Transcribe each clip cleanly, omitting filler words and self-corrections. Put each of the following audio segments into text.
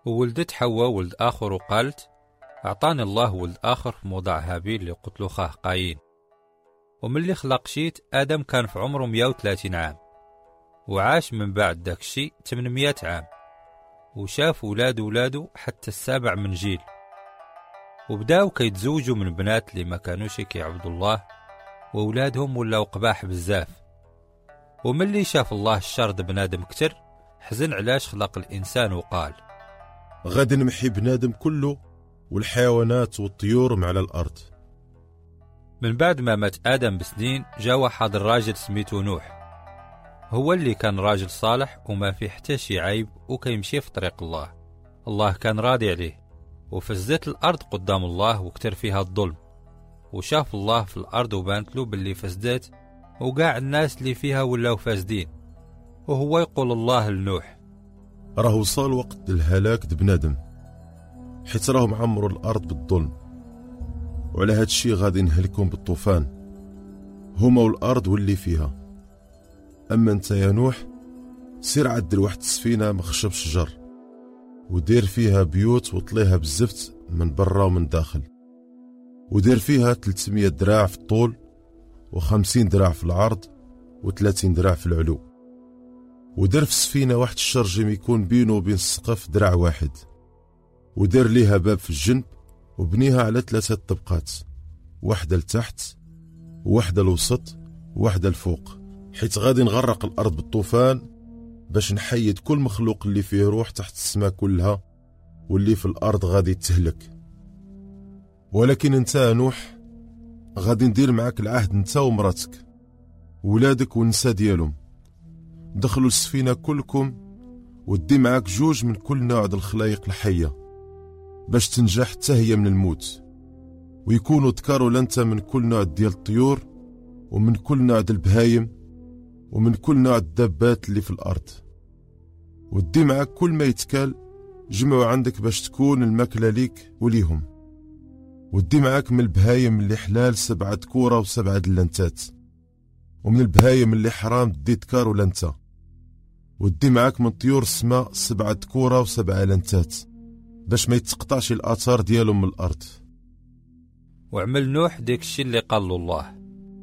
وولدت حواء ولد آخر وقالت: أعطاني الله ولد آخر في موضع هابيل اللي قتلو خاه قايين. ومن اللي خلق شيت آدم كان في عمره 130 عام، وعاش من بعد داك الشي 800 عام، وشاف ولادو حتى السابع من جيل، وبداو كيتزوجوا من بنات اللي ما كانوش كيعبدوا الله، وولادهم ولاو قباح بزاف. وملي شاف الله الشر بنادم كتر، حزن علاش خلق الإنسان وقال: غادي نمحي بنادم كله والحيوانات والطيور من على الأرض. من بعد ما مات آدم بسنين، جا واحد الراجل سميتو نوح، هو اللي كان راجل صالح وما فيه حتى شي عيب، وكيمشي في طريق الله. الله كان راضي عليه، وفزت الأرض قدام الله وكتر فيها الظلم، وشاف الله في الأرض وبانت له باللي فسدت، وقاع الناس اللي فيها ولاو فاسدين. وهو يقول الله لنوح: راه وصل وقت الهلاك بنادم، حيت راهم عمروا الأرض بالظلم، وعلى هاد الشي غادي نهلكهم بالطوفان هما والأرض واللي فيها. أما انت يا نوح، سير عدل واحد السفينة مخشب شجر، ودير فيها بيوت وطليها بالزفت من برا ومن داخل، ودير فيها 300 دراع في الطول و50 دراع في العرض و30 دراع في العلو، ودير في السفينة واحد الشرجم يكون بينه وبين السقف دراع واحد، ودير ليها باب في الجنب، وبنيها على 3 طبقات، واحدة لتحت وواحدة لوسط وواحدة لفوق، حيت غادي نغرق الأرض بالطوفان باش نحيد كل مخلوق اللي فيه روح تحت السماء كلها، واللي في الأرض غادي تهلك. ولكن انت يا نوح غادي ندير معاك العهد، انت ومراتك وولادك والنساء ديالهم، دخلوا السفينة كلكم، ودي معاك 2 من كل نوع ديال الخلايق الحية باش تنجح حتى هي من الموت، ويكونوا ذكر ولا انت من كل نوع ديال الطيور، ومن كل نوع ديال البهايم، ومن كل نوع الدابات اللي في الأرض، ودي معاك كل ما يتكال جمعوا عندك باش تكون الماكلة ليك وليهم، ودي معاك من البهايم اللي حلال 7 ذكورة و7 دلنتات، ومن البهايم اللي حرام دي ذكر ولا انت، ودي معاك من طيور السماء 7 ذكورة و7 لنتات باش ما يتقطعش الآثار ديالهم من الأرض. وعمل نوح ديك الشي اللي قال له الله.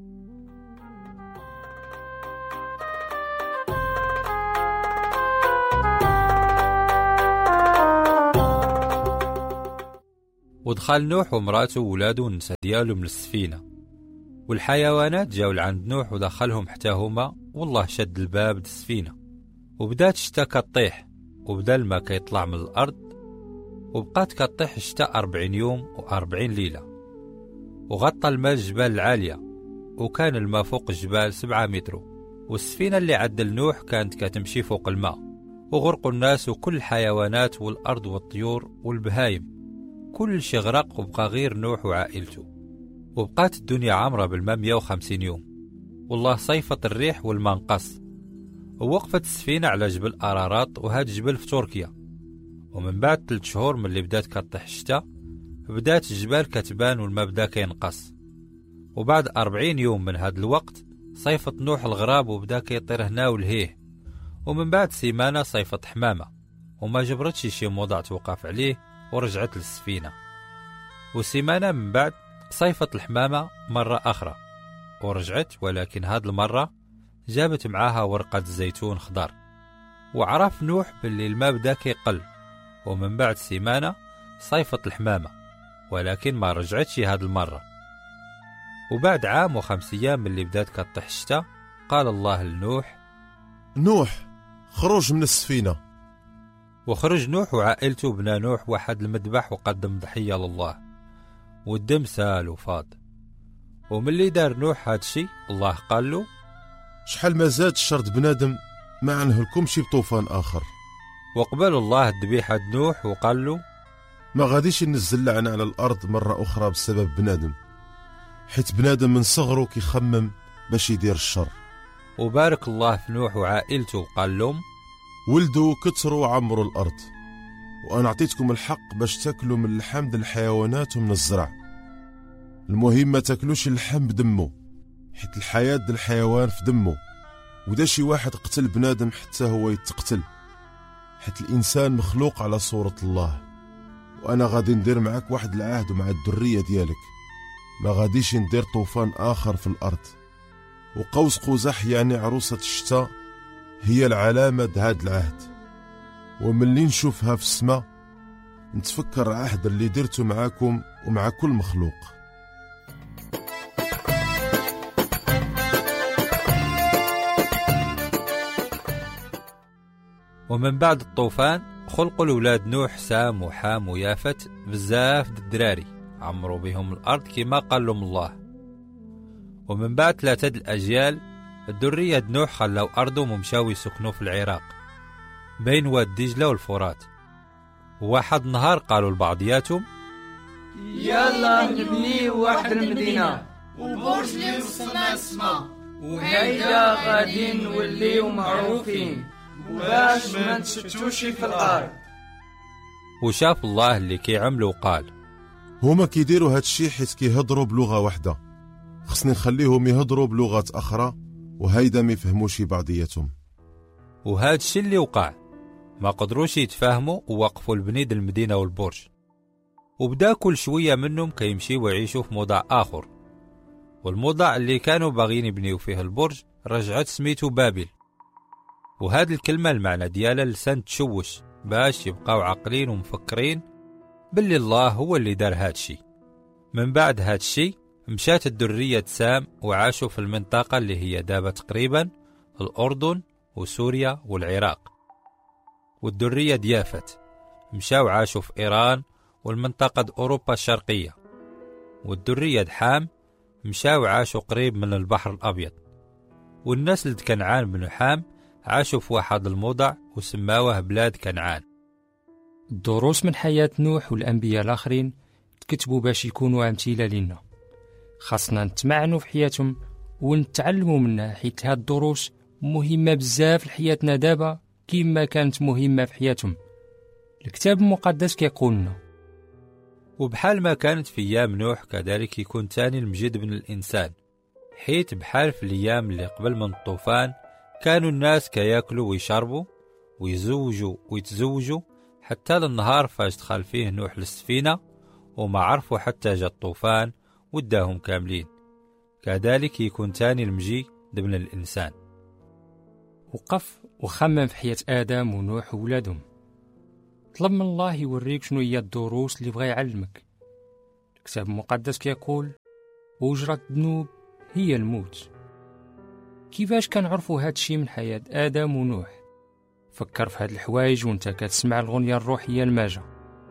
ودخل نوح ومراته وولاده والنساء ديالو من السفينة، والحيوانات جاو لعند نوح ودخلهم حتى هما، والله شد الباب د السفينة، وبدات الشتا كطيح، وبدا الماء كيطلع من الأرض، وبقات كطيح الشتا 40 يوم و40 ليلة، وغطى الماء الجبال العالية، وكان الماء فوق الجبال 7 متر، والسفينة اللي عدل نوح كانت كتمشي فوق الماء، وغرقوا الناس وكل الحيوانات والأرض والطيور والبهايم، كل شي غرق، وبقى غير نوح وعائلته. وبقات الدنيا عامرة بالماء 150 يوم، والله صيفت الريح والماء انقص، ووقفت السفينة على جبل أرارات، وهاد جبل في تركيا. ومن بعد 3 شهور من اللي بدات كطيح الشتا، بدات الجبال كتبان والماء بدا كينقص، وبعد 40 يوم من هاد الوقت صيفت نوح الغراب وبدا كيطير هنا ولهيه. ومن بعد سيمانة صيفت حمامة، وما جبرتش شي موضع توقف عليه، ورجعت للسفينة. وسيمانة من بعد صيفت الحمامة مرة أخرى ورجعت، ولكن هاد المرة جابت معاها ورقة زيتون خضر. وعرف نوح باللي الماء بدا كيقل. ومن بعد سيمانة صيفت الحمامة، ولكن ما رجعتش هاد المرة. وبعد عام و5 أيام من اللي بدات كطيح الشتا، قال الله لنوح: نوح خرج من السفينة. وخرج نوح وعائلته وبنى نوح واحد المذبح وقدم ضحية لله، والدم سال وفاض. وملي دار نوح هادشي، الله قال له: شحال ما زاد الشر بنادم ما نهلكمش بطوفان آخر. وقبل الله الذبيحة نوح وقال له: ما غاديش ننزل لعنة على الأرض مرة أخرى بسبب بنادم، حيت بنادم من صغره كيخمم باش يدير الشر. وبارك الله في نوح وعائلته وقال لهم: ولدوا كثروا وعمروا الأرض، وأنا أعطيتكم الحق باش تاكلوا من اللحم ديال الحيوانات ومن الزرع. المهم ما تاكلوش اللحم بدمه، حيت الحياة ديال الحيوان في دمه، ودا شي واحد قتل بنادم حتى هو يتقتل، حيت الإنسان مخلوق على صورة الله. وأنا غادي ندير معك واحد العهد ومع الذرية ديالك، ما غاديش ندير طوفان آخر في الأرض. وقوس قزح يعني عروسة الشتاء هي العلامة هاد العهد، وملي نشوفها في السماء نتفكر العهد اللي درته معاكم ومع كل مخلوق. ومن بعد الطوفان خلقوا الأولاد نوح سام وحام ويافت بزاف الدراري عمروا بهم الأرض كما قال لهم الله. ومن بعد 3 الأجيال الذرية نوح خلاو أرضهم ومشاو يسكنوا في العراق بين واد دجلة والفرات. وواحد نهار قالوا لبعضياتهم يلا نبني واحد المدينة وبرج اللي وصلنا السما، وهيدا غادي نوليو معروفين باش ما نتشتوش في الأرض. وشاف الله اللي كيعملوا وقال هما كيديروا هادشي حيت كيهضروا بلغة واحدة، خصني نخليهم يهضروا بلغات أخرى وهيدا ما يفهموش بعضياتهم. وهاد الشي اللي وقع، ما قدروش يتفاهموا ووقفوا البنيد المدينة والبرج. وبدا كل شوية منهم كيمشي ويعيشوا في موضع آخر، والموضع اللي كانوا باغيين يبنيو فيه البرج رجعت سميتو بابل. وهاد الكلمة المعنى ديالها لسان تشوش باش يبقاو عاقلين ومفكرين باللي الله هو اللي دار هادشي. من بعد هادشي مشات الذرية سام وعاشوا في المنطقة اللي هي دابا تقريبا الأردن وسوريا والعراق. والذرية يافت مشاو عاشوا في إيران والمنطقة أوروبا الشرقية. والذرية حام مشاو عاشوا قريب من البحر الأبيض. والنسل كنعان بن حام عاشوا في واحد الموضع وسماوه بلاد كنعان. الدروس من حياة نوح والأنبياء الآخرين تكتبوا باش يكونوا أمثلة لنا، خاصنا نتمعنوا في حياتهم ونتعلموا منها، حيت هاد الدروس مهمة بزاف لحياتنا دابا كيما كانت مهمة في حياتهم. الكتاب المقدس كيقول لنا وبحال ما كانت في أيام نوح كذلك يكون تاني المجد بن الإنسان، حيت بحال في الأيام اللي قبل من الطوفان كانوا الناس كياكلوا ويشربوا ويزوجوا ويتزوجوا حتى للنهار فاش دخل فيه نوح للسفينة وما عرفوا حتى جا الطوفان وداهم كاملين. كذلك يكون تاني المجيء ابن الإنسان. وقف وخمم في حياة آدم ونوح وولادهم، طلب من الله يوريك شنو هي الدروس اللي بغا يعلمك. الكتاب المقدس كيقول وجرة الذنوب هي الموت. كيفاش كنعرفوا هادشي من حياة آدم ونوح؟ فكر في هاد الحوايج وانت كتسمع الغنية الروحية الماجة،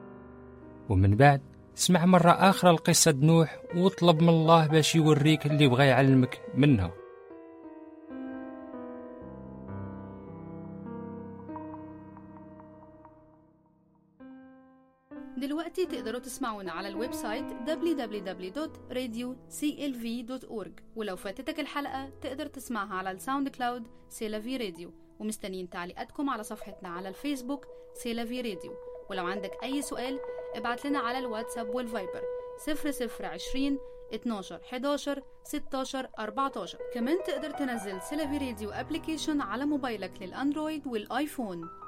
ومن بعد اسمع مرة آخرى القصة نوح وطلب من الله باش يوريك اللي بغا يعلمك منها. دلوقتي تقدروا تسمعونا على الويب سايت www.radioclv.org، ولو فاتتك الحلقة تقدر تسمعها على الساوند كلاود سيلافي راديو. ومستنيين تعليقاتكم على صفحتنا على الفيسبوك سيلافي راديو. ولو عندك أي سؤال ابعت لنا على الواتساب والفايبر 0020 12 11 16 14. كمان تقدر تنزل سيلافي راديو ابليكيشن على موبايلك للأندرويد والآيفون.